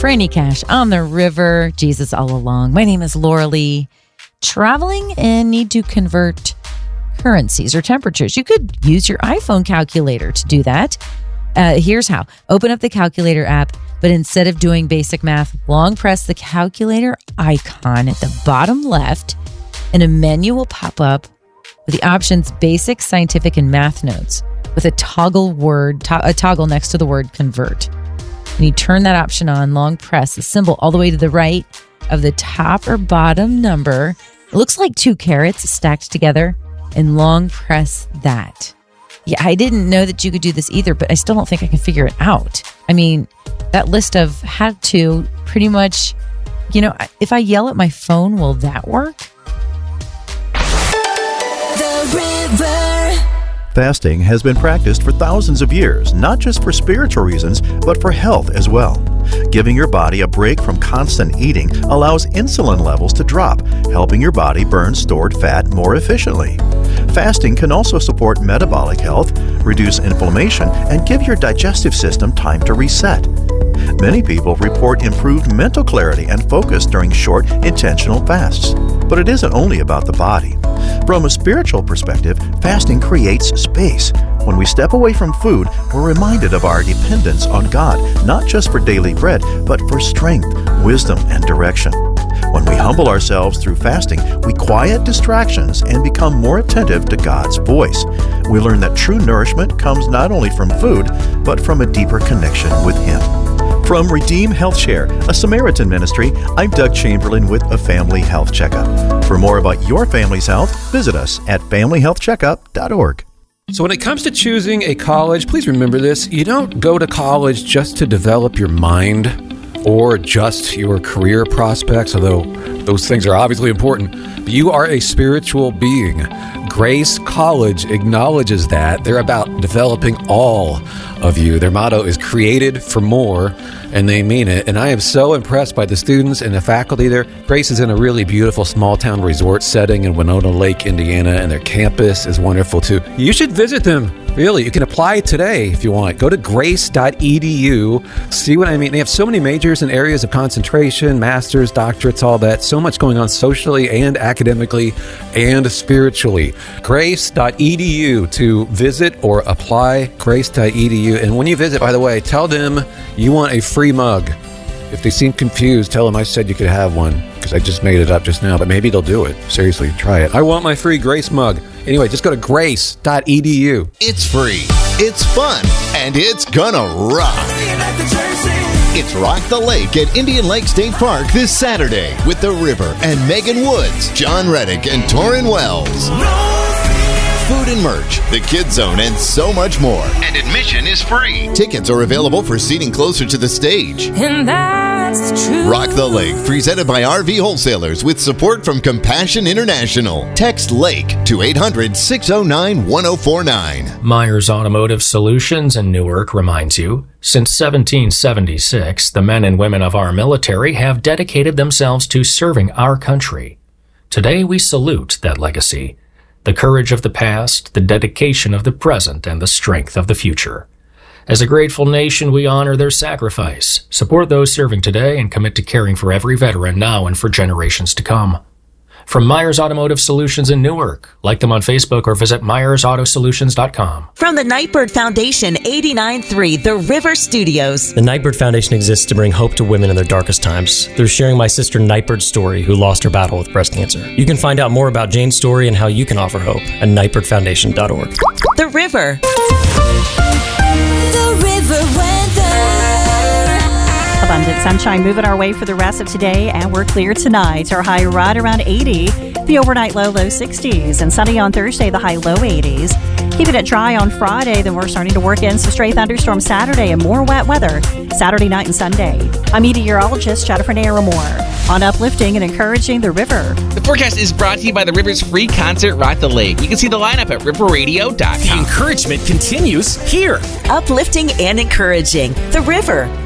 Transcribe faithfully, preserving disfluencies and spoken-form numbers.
Franny Cash on the river, Jesus all along. My name is Laura Lee. Traveling and need to convert currencies or temperatures. You could use your iPhone calculator to do that. Uh, here's how. Open up the calculator app, but instead of doing basic math, long press the calculator icon at the bottom left, and a menu will pop up with the options basic, scientific, and math notes with a toggle word, to- a toggle next to the word convert. When you turn that option on, long press the symbol all the way to the right of the top or bottom number. It looks like two carrots stacked together, and long press that. Yeah, I didn't know that you could do this either, but I still don't think I can figure it out. I mean, that list of had to pretty much, you know, if I yell at my phone, will that work? The river. Fasting has been practiced for thousands of years, not just for spiritual reasons, but for health as well. Giving your body a break from constant eating allows insulin levels to drop, helping your body burn stored fat more efficiently. Fasting can also support metabolic health, reduce inflammation, and give your digestive system time to reset. Many people report improved mental clarity and focus during short, intentional fasts. But it isn't only about the body. From a spiritual perspective, fasting creates space. When we step away from food, we're reminded of our dependence on God, not just for daily bread, but for strength, wisdom, and direction. When we humble ourselves through fasting, we quiet distractions and become more attentive to God's voice. We learn that true nourishment comes not only from food, but from a deeper connection with Him. From Redeem Health Share, a Samaritan ministry, I'm Doug Chamberlain with a Family Health Checkup. For more about your family's health, visit us at family health checkup dot org. So when it comes to choosing a college, please remember this. You don't go to college just to develop your mind or just your career prospects, although those things are obviously important. But you are a spiritual being. Grace College acknowledges that. They're about developing all of you. Their motto is created for more, and they mean it. And I am so impressed by the students and the faculty there. Grace is in a really beautiful small-town resort setting in Winona Lake, Indiana, and their campus is wonderful, too. You should visit them. Really, you can apply today if you want. Go to grace dot e d u. See what I mean? They have so many majors and areas of concentration, masters, doctorates, all that. So much going on socially and academically and spiritually. grace dot e d u to visit or apply. grace dot e d u. And when you visit, by the way, tell them you want a free mug. If they seem confused, tell them I said you could have one, because I just made it up just now, but maybe they'll do it. Seriously, try it. I want my free Grace mug. Anyway, just go to grace dot e d u. It's free, it's fun, and it's gonna rock. It's Rock the Lake at Indian Lake State Park this Saturday with The River and Megan Woods, John Reddick, and Torrin Wells. Food and merch, the Kids Zone, and so much more. And admission is free. Tickets are available for seating closer to the stage. And that's the truth. Rock the Lake, presented by R V Wholesalers with support from Compassion International. Text LAKE to eight hundred, six oh nine, one oh four nine. Myers Automotive Solutions in Newark reminds you, since seventeen seventy-six, the men and women of our military have dedicated themselves to serving our country. Today we salute that legacy. The courage of the past, the dedication of the present, and the strength of the future. As a grateful nation, we honor their sacrifice, support those serving today, and commit to caring for every veteran now and for generations to come. From Myers Automotive Solutions in Newark, like them on Facebook or visit myers auto solutions dot com. From the Nightbird Foundation, eighty-nine point three, The River Studios. The Nightbird Foundation exists to bring hope to women in their darkest times through sharing my sister Nightbird's story, who lost her battle with breast cancer. You can find out more about Jane's story and how you can offer hope at nightbird foundation dot org. The River. The river weather. Abundant sunshine moving our way for the rest of today, and we're clear tonight. Our high right around eighty. The overnight low, low sixties. And sunny on Thursday, the high, low eighties. Keeping it dry on Friday, then we're starting to work in some stray thunderstorms Saturday and more wet weather Saturday night and Sunday. I'm meteorologist Jennifer Naramore on uplifting and encouraging the river. The forecast is brought to you by the River's free concert, Rock the Lake. You can see the lineup at river radio dot com. The encouragement continues here. Uplifting and encouraging the river.